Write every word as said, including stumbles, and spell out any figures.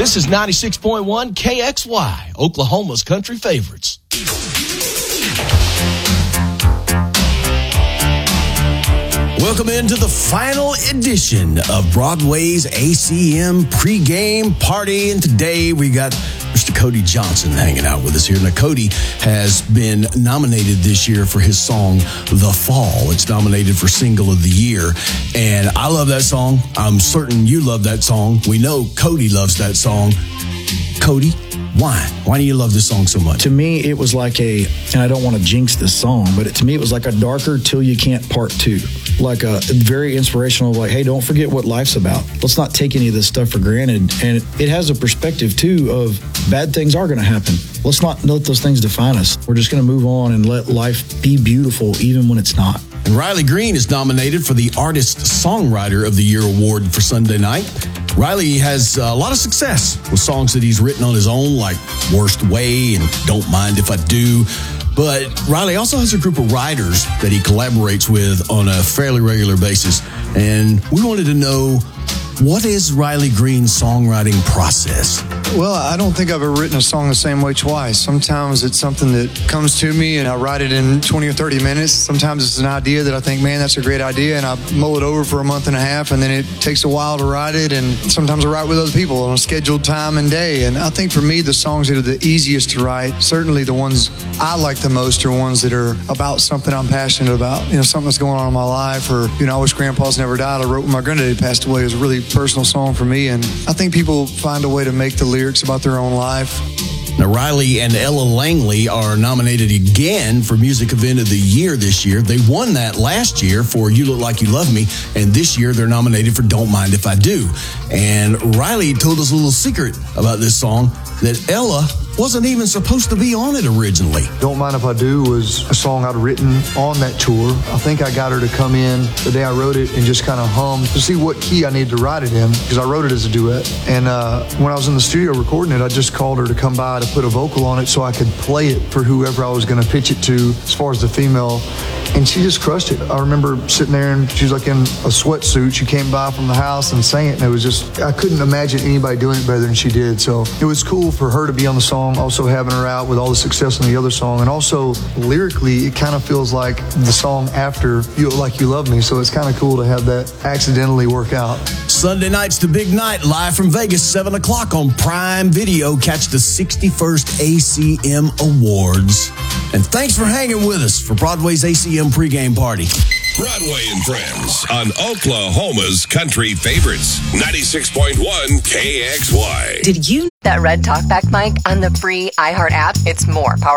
This is ninety-six point one K X Y, Oklahoma's country favorites. Welcome into the final edition of Broadway's A C M pregame party. And today we got Mister Cody Johnson hanging out with us here. Now, Cody has been nominated this year for his song, The Fall. It's nominated for Single of the Year. And I love that song. I'm certain you love that song. We know Cody loves that song. Cody, why? Why do you love this song so much? To me, it was like a, and I don't want to jinx this song, but it, to me, it was like a Darker Till You Can't Part Two. Like a very inspirational, like, hey, don't forget what life's about. Let's not take any of this stuff for granted. And it has a perspective, too, of bad things are going to happen. Let's not let those things define us. We're just going to move on and let life be beautiful, even when it's not. And Riley Green is nominated for the Artist Songwriter of the Year award for Sunday night. Riley has a lot of success with songs that he's written on his own, like Worst Way and Don't Mind If I Do. But Riley also has a group of writers that he collaborates with on a fairly regular basis. And we wanted to know, what is Riley Green's songwriting process? Well, I don't think I've ever written a song the same way twice. Sometimes it's something that comes to me and I write it in twenty or thirty minutes. Sometimes it's an idea that I think, man, that's a great idea, and I mull it over for a month and a half, and then it takes a while to write it, and sometimes I write with other people on a scheduled time and day. And I think for me, the songs that are the easiest to write, certainly the ones I like the most, are ones that are about something I'm passionate about. You know, something that's going on in my life, or, you know, I wish Grandpa's never died. I wrote when my granddaddy passed away. It was a really personal song for me, and I think people find a way to make the lyrics about their own life. Now, Riley and Ella Langley are nominated again for Music Event of the Year this year. They won that last year for You Look Like You Love Me, and this year they're nominated for Don't Mind If I Do. And Riley told us a little secret about this song, that Ella wasn't even supposed to be on it originally. Don't Mind If I Do was a song I'd written on that tour. I think I got her to come in the day I wrote it and just kind of hum to see what key I needed to write it in, because I wrote it as a duet. And uh, when I was in the studio recording it, I just called her to come by to put a vocal on it so I could play it for whoever I was going to pitch it to as far as the female. And she just crushed it. I remember sitting there and she was like in a sweatsuit. She came by from the house and sang it, and it was just, I couldn't imagine anybody doing it better than she did. So it was cool for her to be on the song, also having her out with all the success in the other song. And also lyrically, it kind of feels like the song after You Look Like You Love Me. So it's kind of cool to have that accidentally work out. Sunday night's the big night, live from Vegas, seven o'clock on Prime Video. Catch the sixty-first A C M Awards. And thanks for hanging with us for Broadway's A C M pregame party. Broadway and Friends on Oklahoma's country favorites, ninety-six point one K X Y. Did you that Red Talkback mic on the free iHeart app? It's more powerful.